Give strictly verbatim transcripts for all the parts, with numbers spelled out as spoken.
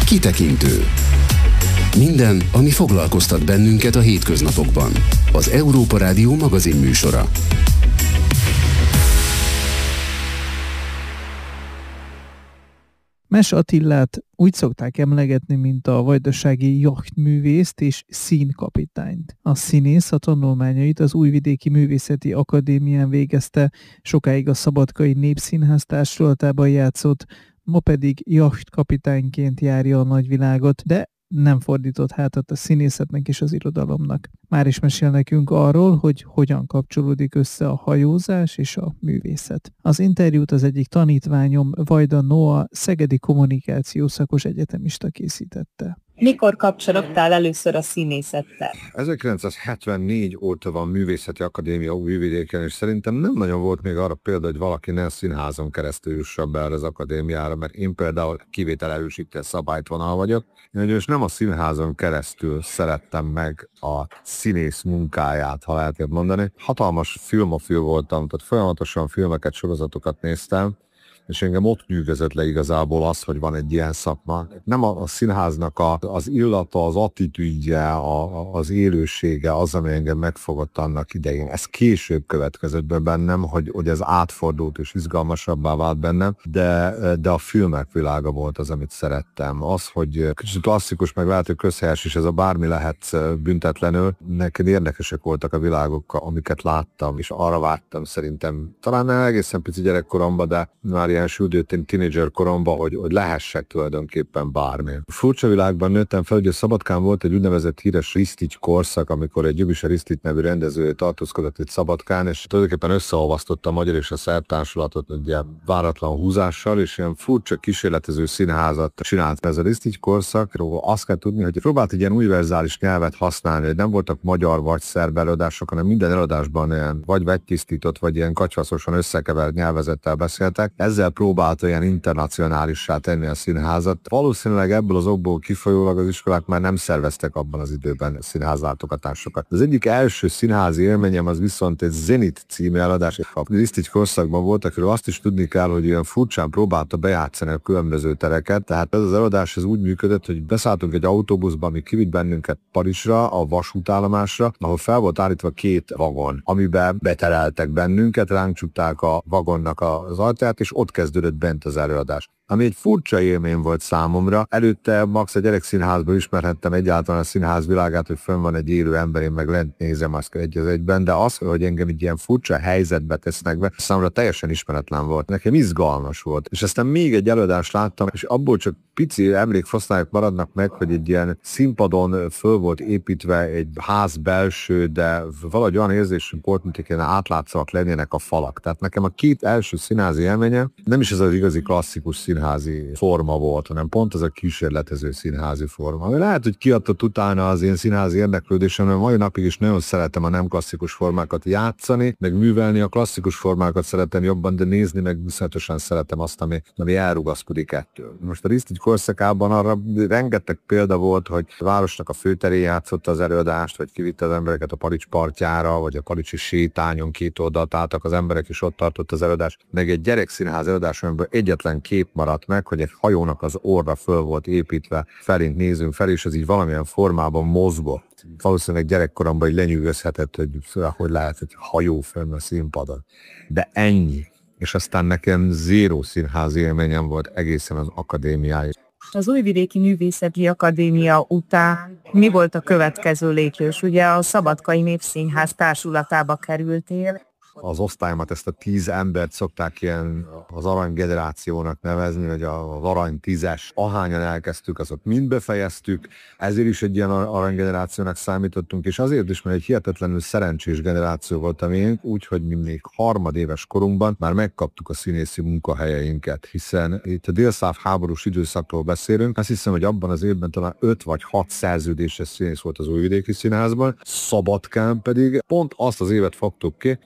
Kitekintő. Minden, ami foglalkoztat bennünket a hétköznapokban. Az Európa Rádió magazinműsora. Mess Attilát úgy szokták emlegetni, mint a vajdasági jachtművészt és színkapitányt. A színész a tanulmányait az Újvidéki Művészeti Akadémián végezte, sokáig a Szabadkai Népszínház társulatában játszott, ma pedig jachtkapitányként járja a nagyvilágot, de nem fordított hátat a színészetnek és az irodalomnak. Már is mesél nekünk arról, hogy hogyan kapcsolódik össze a hajózás és a művészet. Az interjút az egyik tanítványom, Vajda Noa, szegedi kommunikációszakos egyetemista készítette. Mikor kapcsolódtál először a színészettel? ezerkilencszázhetvennégy óta van Művészeti Akadémia Újvidéken, és szerintem nem nagyon volt még arra példa, hogy valaki ne színházon keresztül jusson be az akadémiára, mert én például kivétel erősített szabálytvonal vagyok, és nem a színházon keresztül szerettem meg a színész munkáját, ha lehet mondani. Hatalmas filmofil voltam, tehát folyamatosan filmeket, sorozatokat néztem, és engem ott nyűgözött le igazából az, hogy van egy ilyen szakma. Nem a, a színháznak a, az illata, az attitűdje, a, az élősége az, ami engem megfogott annak idején. Ez később következett be bennem, hogy, hogy ez átfordult és izgalmasabbá vált bennem, de, de a filmek világa volt az, amit szerettem. Az, hogy kicsit klasszikus, meg lehet, hogy közhelyes is, ez a bármi lehet büntetlenül. Nekem érdekesek voltak a világok, amiket láttam, és arra vártam szerintem. Talán nem egészen pici gyerekkoromban, de már ilyen süldőtén tínédzser koromban, hogy, hogy lehessek tulajdonképpen bármi. Furcsa világban nőttem fel, hogy a Szabadkán volt egy úgynevezett híres Risztigy korszak, amikor egy Gyubisa Risztigy nevű rendező tartózkodott itt Szabadkán, és tulajdonképpen összeolvasztotta a magyar és a szerb társulatot egy ilyen váratlan húzással, és ilyen furcsa kísérletező színházat csinált ez a Risztigy korszak. Azt kell tudni, hogy próbált egy ilyen univerzális nyelvet használni, hogy nem voltak magyar vagy szerb előadások, hanem minden előadásban ilyen vagy vegytisztított, vagy ilyen kacsvaszosan összekevert nyelvezettel beszéltek. Ezzel próbálta ilyen internacionálissá tenni a színházat. Valószínűleg ebből az okból kifolyólag az iskolák már nem szerveztek abban az időben színházlátogatásokat. Az egyik első színházi élményem az viszont egy Zenit című eladás. A Risztigy korszakban volt, akiről azt is tudni kell, hogy ilyen furcsán próbálta bejátszani a különböző tereket. Tehát ez az eladás ez úgy működött, hogy beszálltunk egy autóbuszba, ami kivitt bennünket Parizsra, a vasútállomásra, ahol fel volt állítva két vagon, amiben betereltek bennünket, ránk csukták a vagonnak az ajtaját, és ott kezdődött bent az előadás. Ami egy furcsa élmény volt számomra. Előtte max a gyerekszínházban ismerhettem egyáltalán a színház világát, hogy fönn van egy élő ember, én meg lent nézem azt egy az egyben, de az, hogy engem egy ilyen furcsa helyzetbe tesznek be, számomra teljesen ismeretlen volt. Nekem izgalmas volt. És aztán még egy előadást láttam, és abból csak pici emlékfosztályok maradnak meg, hogy egy ilyen színpadon föl volt építve egy ház belső, de valahogy olyan érzésünk volt, mint hogy átlátszóak lennének a falak. Tehát nekem a két első színházi élménye nem is ez az igazi klasszikus színházi forma volt, hanem pont az a kísérletező színházi forma. Ami lehet, hogy kiadott utána az én színházi érdeklődésem, mert mai napig is nagyon szeretem a nem klasszikus formákat játszani, meg művelni, a klasszikus formákat szeretem jobban, de nézni meg viszonyatosan szeretem azt, ami, ami elrugaszkodik ettől. Most a Risztigy korszakában arra rengeteg példa volt, hogy a városnak a főterén játszotta az előadást, vagy kivitte az embereket a Palics partjára, vagy a palicsi sétányon két oldalt álltak az emberek, és ott tartott az előadást. Meg egy gyerekszínház előadás, amiből egyetlen kép maradt meg, hogy egy hajónak az orra föl volt építve, felint nézünk fel, és az így valamilyen formában mozgott. Valószínűleg gyerekkoromban így lenyűgözhetett, hogy hogy lehet, hogy hajó fönn a színpadon. De ennyi. És aztán nekem zéró színházi élményem volt egészen az akadémiáig. Az Újvidéki Művészeti Akadémia után mi volt a következő lépés? Ugye a Szabadkai Népszínház társulatába kerültél. Az osztályomat, ezt a tíz embert szokták ilyen az aranygenerációnak nevezni, hogy az arany tízes. Ahányan elkezdtük, azok mind befejeztük, ezért is egy ilyen aranygenerációnak számítottunk, és azért is, mert egy hihetetlenül szerencsés generáció volt a miénk, úgyhogy mi még harmadéves korunkban már megkaptuk a színészi munkahelyeinket, hiszen itt a délszláv háborús időszakról beszélünk, azt hiszem, hogy abban az évben talán öt vagy hat szerződéses színész volt az Újvidéki Színházban, Szabadkán pedig pont azt az évet fogtuk ki, hogy a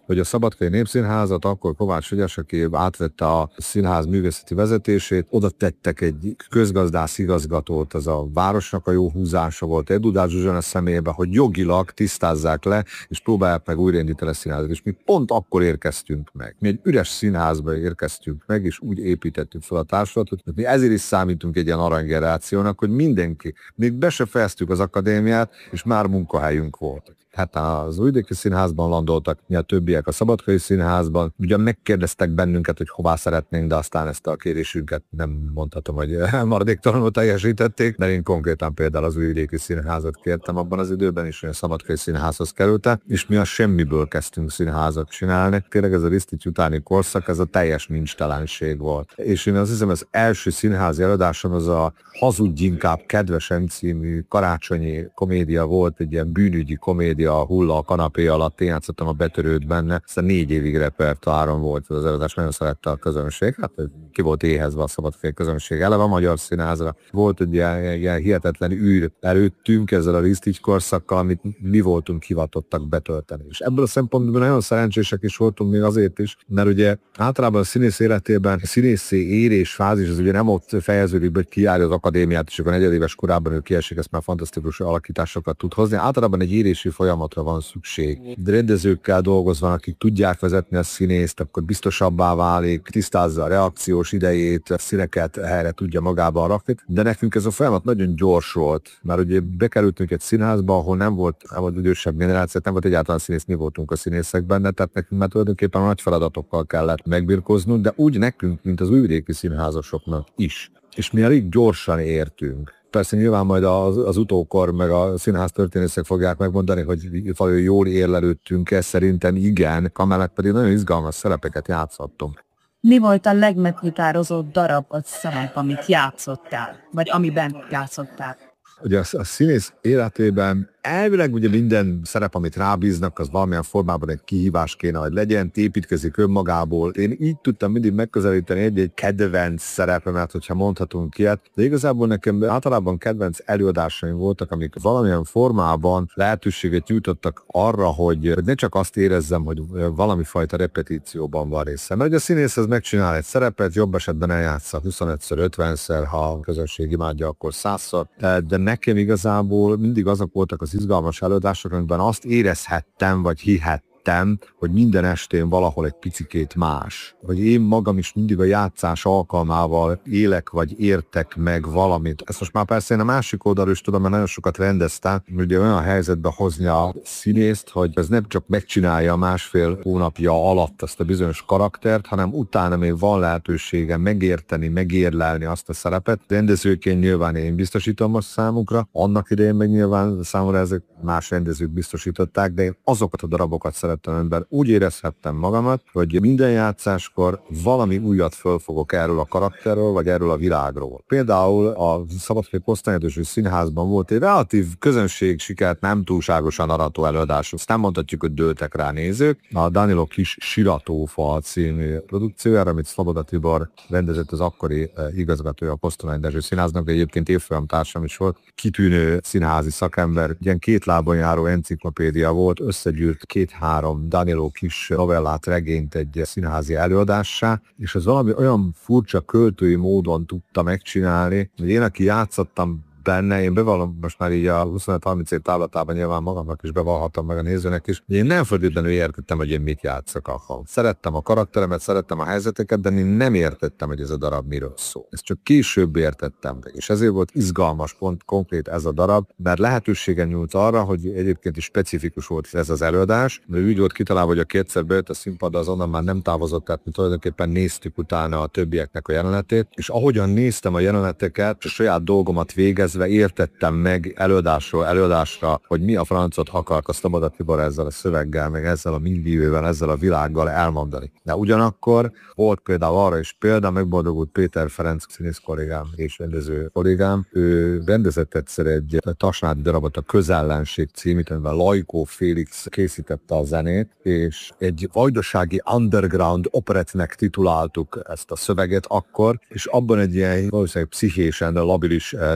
Szabadkai Népszínházat, akkor Kovács Frigyes, aki átvette a színház művészeti vezetését, oda tettek egy közgazdász igazgatót, az a városnak a jó húzása volt Edudás Zsuzsana személybe, hogy jogilag tisztázzák le, és próbálják meg újraindítani a színházat. És mi pont akkor érkeztünk meg. Mi egy üres színházba érkeztünk meg, és úgy építettük fel a társulatot, hogy mi ezért is számítunk egy ilyen aranygenerációnak, hogy mindenki, még be se fejeztük az akadémiát, és már munkahelyünk volt. Hát az Újvidéki Színházban landoltak, mi a többiek a Szabadkai Színházban. Ugyan megkérdeztek bennünket, hogy hová szeretnénk, de aztán ezt a kérésünket nem mondhatom, hogy maradéktalanul teljesítették, de én konkrétan például az Újvidéki Színházat kértem abban az időben is, hogy a Szabadkai Színházhoz kerültem, és mi a semmiből kezdtünk színházat csinálni. Tényleg ez a Risztics utáni korszak, ez a teljes nincstelenség volt. És én azt hiszem, az első színházi előadásom az a Hazudj inkább kedvesem című karácsonyi komédia volt, egy ilyen bűnügyi komédia, a Hulla a kanapé alatt, én játszottam a Betörőt benne, aztán négy évig repertoáron volt az előadás, nagyon szerette a közönség, hát ki volt éhezve a Szabadkai közönség eleve a Magyar Színházra. Volt egy ilyen, ilyen hihetetlen űr előttünk ezzel a Risztics korszakkal, amit mi voltunk hivatottak betölteni. És ebből a szempontból nagyon szerencsések is voltunk még azért is, mert ugye általában a színész életében a színészé érés fázis, az ugye nem ott fejeződik, hogy kijárja az akadémiát, és akkor negyedéves korában ő kiesik, ezt már fantasztikus alakításokat tud hozni. Általában egy érési folyamatra van szükség. De rendezőkkel dolgozva, akik tudják vezetni a színészt, akkor biztosabbá válik, tisztázza a reakciós idejét, a színeket helyre tudja magába rakni. De nekünk ez a folyamat nagyon gyors volt, mert ugye bekerültünk egy színházba, ahol nem volt, nem volt idősebb generáció, nem volt egyáltalán színész, mi voltunk a színészek benne, tehát nekünk már tulajdonképpen nagy feladatokkal kellett megbirkóznunk, de úgy nekünk, mint az újvidéki színházasoknak is. És mi elég gyorsan értünk. Persze nyilván majd az, az utókor, meg a színház történészek fogják megmondani, hogy valami jól érlelődtünk-e, szerintem igen, amellett pedig nagyon izgalmas szerepeket játszhattunk. Mi volt a legmeghatározott darab a szerep, amit játszottál, vagy amiben játszottál? Ugye a, a színész életében elvileg ugye minden szerep, amit rábíznak, az valamilyen formában egy kihívás kéne, hogy legyen, építkezik önmagából. Én így tudtam mindig megközelíteni egy-egy kedvenc szerepemet, hogyha mondhatunk ilyet, de igazából nekem általában kedvenc előadásaim voltak, amik valamilyen formában lehetőséget nyújtottak arra, hogy ne csak azt érezzem, hogy valami fajta repetícióban van részem. Mert ugye a színész az megcsinál egy szerepet, jobb esetben eljátsza huszonötször, ötvenszer, ha a közönség imádja, akkor százszor, de nekem igazából mindig azok voltak az izgalmas előadások, amiben azt érezhettem, vagy hihettem, hogy minden estén valahol egy picikét más. Hogy én magam is mindig a játszás alkalmával élek, vagy értek meg valamit. Ezt most már persze én a másik oldalról is tudom, mert nagyon sokat rendeztem, ugye olyan helyzetbe hozni a színészt, hogy ez nem csak megcsinálja másfél hónapja alatt azt a bizonyos karaktert, hanem utána még van lehetősége megérteni, megérlelni azt a szerepet. Rendezőként nyilván én biztosítom most számukra, annak idején meg nyilván számomra ezek más rendezők biztosították, de én azokat a darabokat szerettem, amiben úgy érezhettem magamat, hogy minden játszáskor valami újat fölfogok erről a karakterről, vagy erről a világról. Például a Szabadkai Posztanyadősű Színházban volt egy relatív közönség sikert, nem túlságosan arató előadás. Azt nem mondhatjuk, hogy dőltek rá nézők. A Danilo Kis Siratófa című produkciójára, amit Szaboda Tibor rendezett, az akkori igazgatója a Posztanyadősű Színháznak, de egyébként évfolyam társam is volt. Kitűnő színházi szakember, ilyen két lábon járó enciklopédia volt, összegyűrt két-három Danilo Kis novellát, regényt egy színházi előadássá, és ez valami olyan furcsa költői módon tudta megcsinálni, hogy én, aki játszottam benne, én bevallom most már így a huszonöt-harminc év távlatában nyilván magamnak is bevallhatom, meg a nézőnek is, hogy én nem feltétlenül értettem, hogy én mit játszok ahol. Szerettem a karakteremet, szerettem a helyzeteket, de én nem értettem, hogy ez a darab miről szól. Ezt csak később értettem meg, és ezért volt izgalmas pont konkrét ez a darab, mert lehetőségen nyújt arra, hogy egyébként is specifikus volt ez az előadás, de úgy volt kitalálva, hogy a kétszer bejött a színpadra, azonnal már nem távozott, tehát mi tulajdonképpen néztük utána a többieknek a jelenetét, és ahogyan néztem a jeleneteket, a saját dolgomat végez értettem meg előadásról előadásra, hogy mi a francot akart a Szaboda Tibor ezzel a szöveggel, meg ezzel a millióvel, ezzel a világgal elmondani. De ugyanakkor volt például arra is példa, megboldogult Péter Ferenc színész kollégám és rendező kollégám, ő rendezett egyszer egy Tasnádi darabot, a Közellenség címét, amiben Lajkó Félix készítette a zenét, és egy vajdasági underground operettnek tituláltuk ezt a szöveget akkor, és abban egy ilyen valószínűleg pszichésen labilis személyt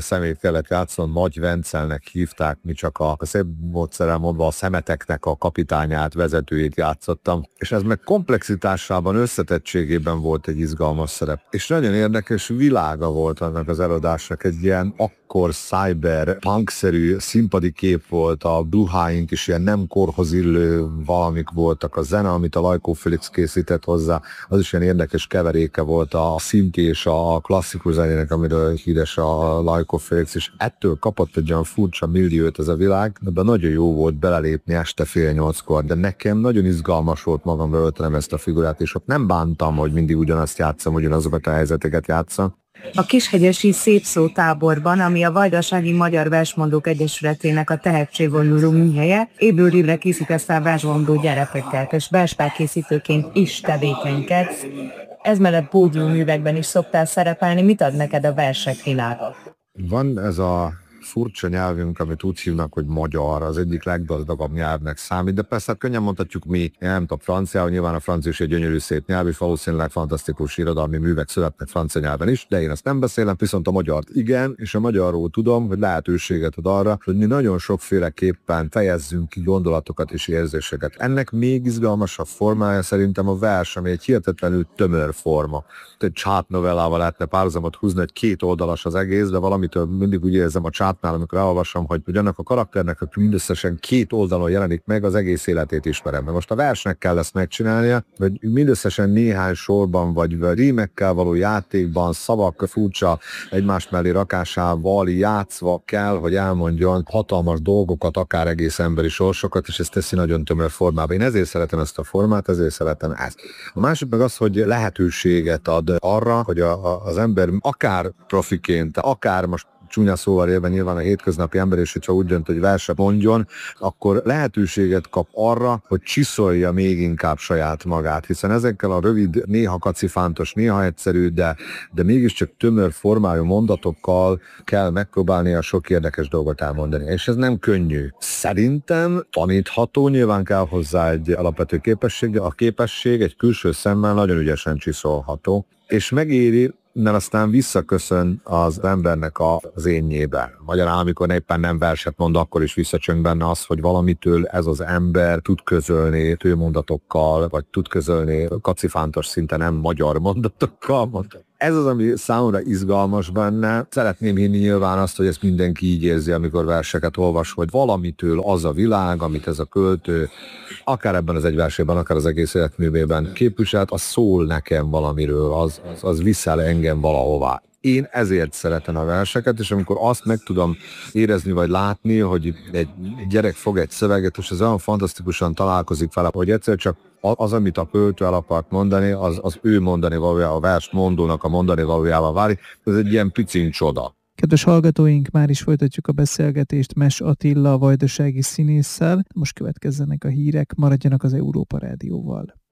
kellett játszani, Nagy Vencelnek hívták, mi csak a, a szép módszerrel mondva a szemeteknek a kapitányát, vezetőjét játszottam, és ez meg komplexitásában, összetettségében volt egy izgalmas szerep. És nagyon érdekes világa volt annak az előadásnak, egy ilyen akkor cyber punkszerű színpadi kép volt, a ruháink is ilyen nem korhoz illő valamik voltak, a zene, amit a Lajkó Félix készített hozzá, az is ilyen érdekes keveréke volt a szimki és a klasszikus zenének, amiről híres a Lajkó Félix, és ettől kapott egy olyan furcsa milliót ez a világ, ebben nagyon jó volt belelépni este fél nyolckor, de nekem nagyon izgalmas volt magamra öltenem ezt a figurát, és ott nem bántam, hogy mindig ugyanazt játszom, ugyanazokat a helyzeteket játszom. A Kishegyesi Szépszó táborban, ami a Vajdasági Magyar Versmondók Egyesületének a tehetséggondoru műhelye, évről évre készítesz fel versmondó gyerekeket, és verspárkészítőként is tevékenykedsz. Ez mellett pódiumművekben is szoktál szerepelni. Mit ad neked a versek világa? Van ez a furcsa nyelvünk, amit úgy hívnak, hogy magyar, az egyik leggazdagabb nyelvnek számít, de persze hát könnyen mondhatjuk mi, én nem tudom, franciául, nyilván a francia is egy gyönyörű szép nyelv, és valószínűleg fantasztikus irodalmi művek születnek francia nyelven is, de én azt nem beszélem, viszont a magyart igen, és a magyarról tudom, hogy lehetőséget ad arra, hogy mi nagyon sokféleképpen fejezzünk ki gondolatokat és érzéseket. Ennek még izgalmasabb formája szerintem a vers, ami egy hihetetlenül tömör forma. Egy csátnovellával lehetne párhuzamot húzni, hogy két oldalas az egész, de valamitől mindig úgy érzem a csátnál, amikor elolvasom, hogy, hogy annak a karakternek, aki mindösszesen két oldalon jelenik meg, az egész életét ismerem. De most a versnek kell ezt megcsinálnia, hogy mindösszesen néhány sorban, vagy, vagy rímekkel való játékban, szavak furcsa egymás mellé rakásával játszva kell, hogy elmondjon hatalmas dolgokat, akár egész emberi sorsokat, és ezt teszi nagyon tömör formában. Én ezért szeretem ezt a formát, ezért szeretem ezt. A másik meg az, hogy lehetőséget ad arra, hogy a, a, az ember akár profiként, akár most csúnya szóval élve nyilván a hétköznapi ember, és hogyha úgy dönt, hogy verset mondjon, akkor lehetőséget kap arra, hogy csiszolja még inkább saját magát, hiszen ezekkel a rövid, néha kacifántos, néha egyszerű, de, de mégiscsak tömör formájú mondatokkal kell megpróbálni a sok érdekes dolgot elmondani. És ez nem könnyű. Szerintem tanítható, nyilván kell hozzá egy alapvető képesség, de a képesség egy külső szemmel nagyon ügyesen csiszolható, és megéri, mert aztán visszaköszön az embernek az énjébe. Magyarán, amikor éppen nem verset mond, akkor is visszacsöng benne az, hogy valamitől ez az ember tud közölni tőmondatokkal, vagy tud közölni kacifántos szinte nem magyar mondatokkal. Mondta. Ez az, ami számomra izgalmas benne. Szeretném hinni nyilván azt, hogy ezt mindenki így érzi, amikor verseket olvas, hogy valamitől az a világ, amit ez a költő, akár ebben az egy versében, akár az egész életművében képviselt, az szól nekem valamiről, az, az, az viszel engem valahová. Én ezért szeretem a verseket, és amikor azt meg tudom érezni, vagy látni, hogy egy gyerek fog egy szöveget, és ez olyan fantasztikusan találkozik vele, hogy egyszer csak az, amit a költő el akart mondani, az, az ő mondani valójában, a vers mondónak a mondani valójában válik, ez egy ilyen picin csoda. Kedves hallgatóink, már is folytatjuk a beszélgetést Mess Attila, a vajdasági színésszel. Most következzenek a hírek, maradjanak az Európa Rádióval.